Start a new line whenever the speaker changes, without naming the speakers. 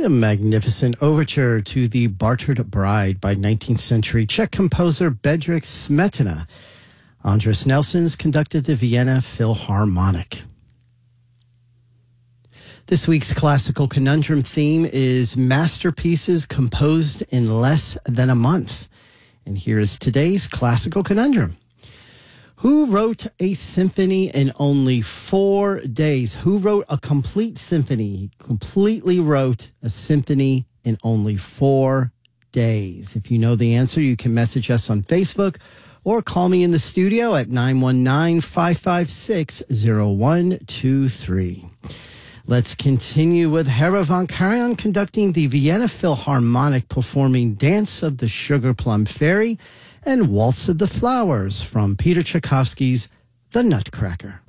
The magnificent overture to The Bartered Bride by 19th century Czech composer Bedřich Smetana. Andris Nelsons conducted the Vienna Philharmonic. This week's classical conundrum theme is masterpieces composed in less than a month. And here is today's classical conundrum. Who wrote a symphony in only 4 days? Who wrote a complete symphony? He completely wrote a symphony in only 4 days. If you know the answer, you can message us on Facebook or call me in the studio at 919-556-0123. Let's continue with Hera von Karajan conducting the Vienna Philharmonic, performing Dance of the Sugar Plum Fairy and Waltz of the Flowers from Peter Tchaikovsky's The Nutcracker.